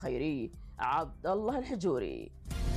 الخيري عبد الله الحجوري.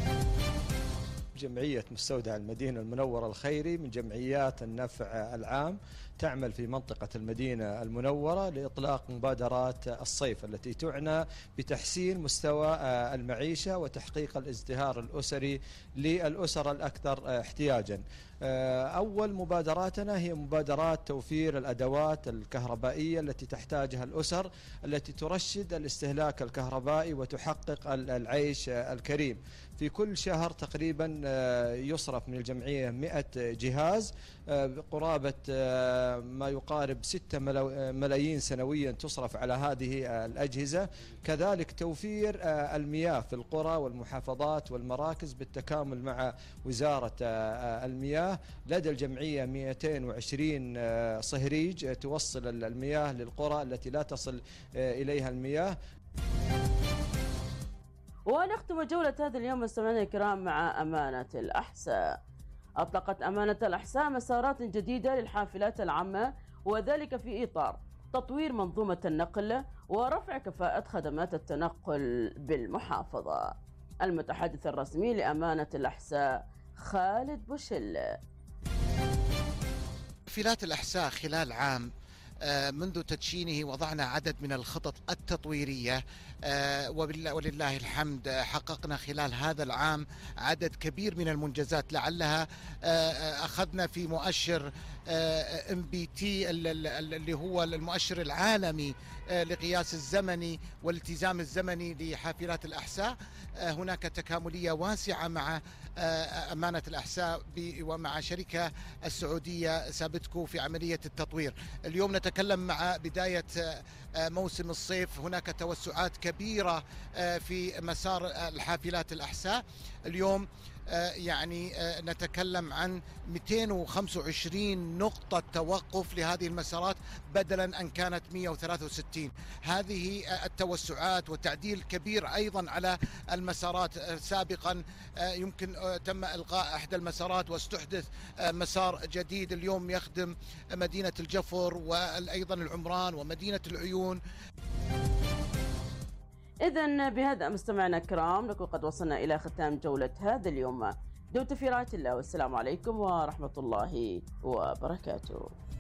جمعية مستودع المدينة المنورة الخيري من جمعيات النفع العام تعمل في منطقة المدينة المنورة لإطلاق مبادرات الصيف التي تعنى بتحسين مستوى المعيشة وتحقيق الازدهار الأسري للأسر الأكثر احتياجا. أول مبادراتنا هي مبادرات توفير الأدوات الكهربائية التي تحتاجها الأسر التي ترشد الاستهلاك الكهربائي وتحقق العيش الكريم. في كل شهر تقريبا يصرف من الجمعية 100 جهاز بقرابة ما يقارب 6 ملايين سنويا تصرف على هذه الأجهزة. كذلك توفير المياه في القرى والمحافظات والمراكز بالتكامل مع وزارة المياه. لدى الجمعية 220 صهريج توصل المياه للقرى التي لا تصل إليها المياه. ونختم جولة هذا اليوم مستمعينا الكرام مع أمانة الأحساء. أطلقت أمانة الأحساء مسارات جديدة للحافلات العامة، وذلك في إطار تطوير منظومة النقل ورفع كفاءة خدمات التنقل بالمحافظة. المتحدث الرسمي لأمانة الأحساء خالد بوشل. حافلات الأحساء خلال عام منذ تدشينه وضعنا عدد من الخطط التطويرية، ولله الحمد حققنا خلال هذا العام عدد كبير من المنجزات. لعلها أخذنا في مؤشر MBT اللي هو المؤشر العالمي لقياس الزمني والالتزام الزمني لحافلات الأحساء. هناك تكاملية واسعة مع أمانة الأحساء ومع شركة السعودية سابتكو في عملية التطوير. اليوم نتكلم مع بداية موسم الصيف، هناك توسعات كبيرة في مسار الحافلات الأحساء. اليوم نتكلم عن 225 نقطة توقف لهذه المسارات بدلا أن كانت 163. هذه التوسعات وتعديل كبير أيضا على المسارات. سابقا يمكن تم إلغاء إحدى المسارات واستحدث مسار جديد اليوم يخدم مدينة الجفر وأيضا العمران ومدينة العيون. إذن بهذا مستمعنا الكرام نكون قد وصلنا إلى ختام جولة هذا اليوم. دمتم في رعاية الله، والسلام عليكم ورحمة الله وبركاته.